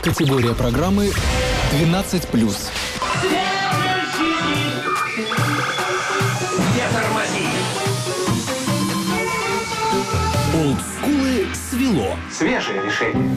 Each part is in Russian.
Категория программы 12+. Олдскулы свело. Свежее решение.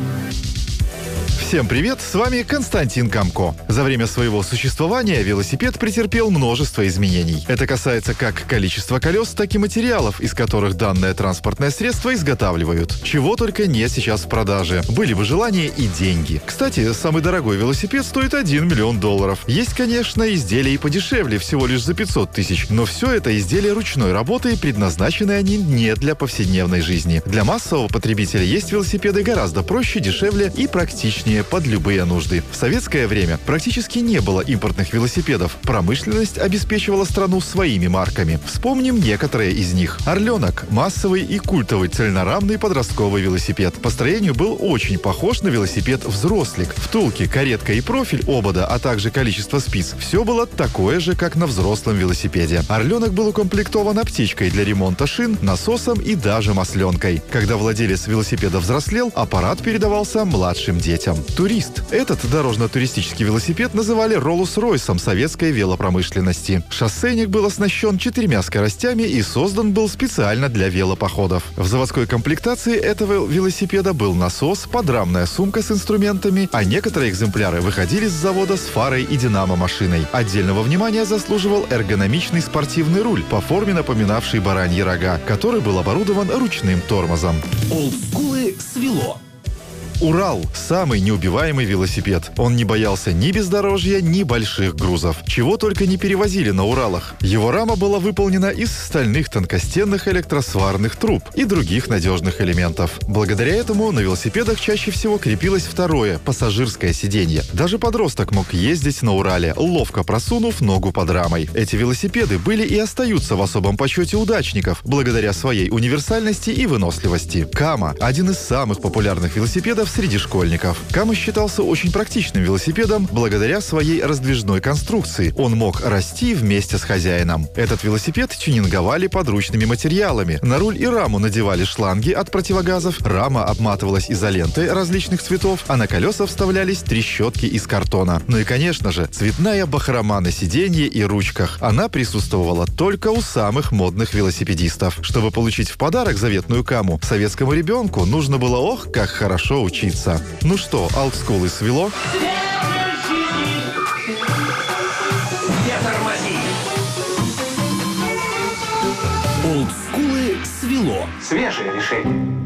Всем привет, с вами Константин Камко. За время своего существования велосипед претерпел множество изменений. Это касается как количества колес, так и материалов, из которых данное транспортное средство изготавливают. Чего только нет сейчас в продаже. Были бы желания и деньги. Кстати, самый дорогой велосипед стоит $1 миллион. Есть, конечно, изделия и подешевле, всего лишь за 500 тысяч. Но все это изделия ручной работы, и предназначены они не для повседневной жизни. Для массового потребителя есть велосипеды гораздо проще, дешевле и практичнее под любые нужды. В советское время практически не было импортных велосипедов. Промышленность обеспечивала страну своими марками. Вспомним некоторые из них. «Орленок» – массовый и культовый цельнорамный подростковый велосипед. По строению был очень похож на велосипед «Взрослик». Втулки, каретка и профиль обода, а также количество спиц – все было такое же, как на взрослом велосипеде. «Орленок» был укомплектован аптечкой для ремонта шин, насосом и даже масленкой. Когда владелец велосипеда взрослел, аппарат передавался младшим детям. «Турист». Этот дорожно-туристический велосипед называли Роллс-Ройсом советской велопромышленности. Шоссейник был оснащен 4 скоростями и создан был специально для велопоходов. В заводской комплектации этого велосипеда был насос, подрамная сумка с инструментами, а некоторые экземпляры выходили с завода с фарой и динамо-машиной. Отдельного внимания заслуживал эргономичный спортивный руль, по форме напоминавший бараньи рога, который был оборудован ручным тормозом. Олдскулы свело. «Урал» – самый неубиваемый велосипед. Он не боялся ни бездорожья, ни больших грузов. Чего только не перевозили на Уралах. Его рама была выполнена из стальных тонкостенных электросварных труб и других надежных элементов. Благодаря этому на велосипедах чаще всего крепилось второе – пассажирское сиденье. Даже подросток мог ездить на Урале, ловко просунув ногу под рамой. Эти велосипеды были и остаются в особом почете удачников, благодаря своей универсальности и выносливости. «Кама» – один из самых популярных велосипедов среди школьников. «Кама» считался очень практичным велосипедом благодаря своей раздвижной конструкции. Он мог расти вместе с хозяином. Этот велосипед тюнинговали подручными материалами. На руль и раму надевали шланги от противогазов, рама обматывалась изолентой различных цветов, а на колеса вставлялись трещотки из картона. Ну и, конечно же, цветная бахрома на сиденье и ручках. Она присутствовала только у самых модных велосипедистов. Чтобы получить в подарок заветную «Каму», советскому ребенку нужно было ох, как хорошо учиться. Ну что, олдскулы свело? Олдскулы свело. Свежее решение.